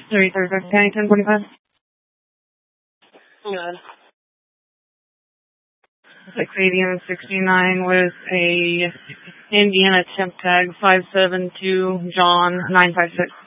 335 County 1045. Good. 689 with a Indiana temp tag 572 John 956.